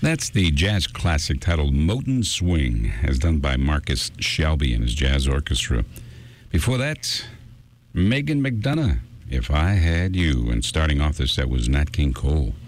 That's the jazz classic titled Moton Swing, as done by Marcus Shelby and his jazz orchestra. Before that, Megan McDonough, If I Had You. And starting off the set was Nat King Cole.